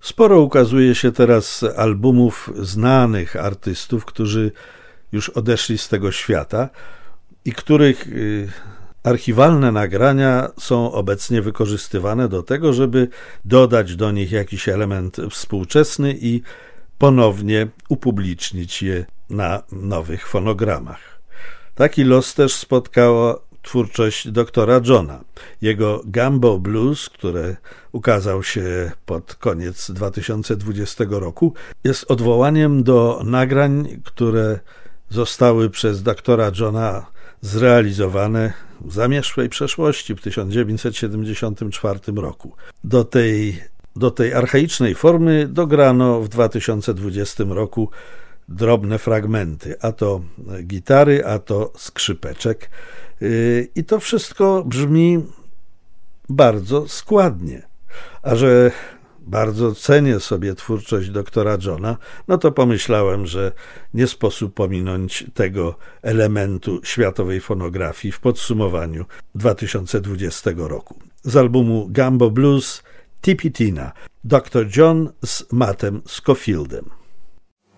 Sporo ukazuje się teraz albumów znanych artystów, którzy już odeszli z tego świata i których archiwalne nagrania są obecnie wykorzystywane do tego, żeby dodać do nich jakiś element współczesny i ponownie upublicznić je na nowych fonogramach. Taki los też spotkała twórczość doktora Johna. Jego Gumbo Blues, który ukazał się pod koniec 2020 roku, jest odwołaniem do nagrań, które zostały przez doktora Johna zrealizowane w zamierzchłej przeszłości w 1974 roku. Do tej archaicznej formy dograno w 2020 roku drobne fragmenty, a to gitary, a to skrzypeczek. I to wszystko brzmi bardzo składnie. A że bardzo cenię sobie twórczość doktora Johna, no to pomyślałem, że nie sposób pominąć tego elementu światowej fonografii w podsumowaniu 2020 roku. Z albumu Gumbo Blues Tipi Tina, Dr. John z Mattem Scofieldem.